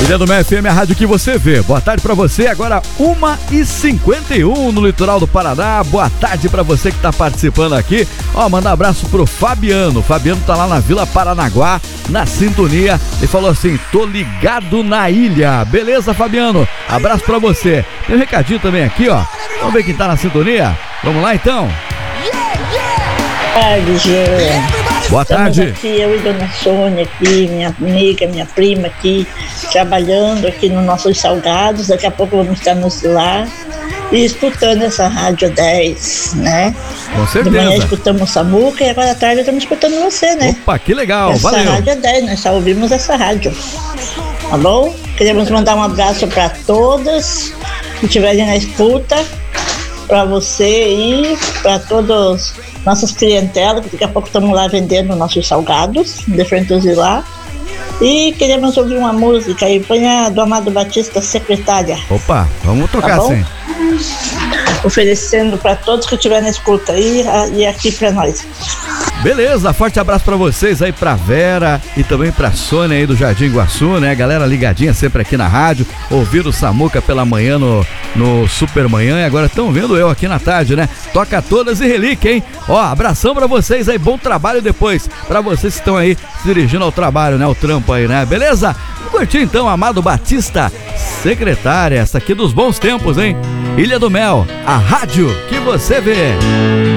Ilha do Mel FM, a rádio que você vê. Boa tarde pra você, agora 1h51 no litoral do Paraná. Boa tarde pra você que tá participando aqui. Ó, manda um abraço pro Fabiano. O Fabiano tá lá na Vila Paranaguá, na sintonia. Ele falou assim: tô ligado na ilha. Beleza, Fabiano? Abraço pra você. Tem um recadinho também aqui, ó. Vamos ver quem tá na sintonia? Vamos lá, então? Boa tarde. Estamos aqui, eu e Dona Sônia aqui, minha amiga, minha prima aqui, trabalhando aqui nos nossos salgados. Daqui a pouco vamos estar no celular e escutando essa Rádio 10, né? Com certeza. De manhã escutamos o Samuca e agora à tarde estamos escutando você, né? Opa, que legal, essa valeu. Rádio é 10, nós só ouvimos essa rádio. Tá bom? Queremos mandar um abraço para todas que estiverem na escuta, para você e para todos nossas clientelas, que daqui a pouco estamos lá vendendo nossos salgados, de frente ao lá. E queremos ouvir uma música aí, põe a do Amado Batista, Secretária. Opa, vamos tocar sim. Oferecendo para todos que estiverem na escuta aí e aqui para nós. Beleza, forte abraço pra vocês aí, pra Vera e também pra Sônia aí do Jardim Iguaçu, né? Galera ligadinha sempre aqui na rádio, ouviram o Samuca pela manhã no Supermanhã e agora estão vendo eu aqui na tarde, né? Toca todas e relíquia, hein? Ó, abração pra vocês aí, bom trabalho depois, pra vocês que estão aí se dirigindo ao trabalho, né? O trampo aí, né? Beleza? Vamos curtir então, Amado Batista, Secretária, essa aqui dos bons tempos, hein? Ilha do Mel, a rádio que você vê.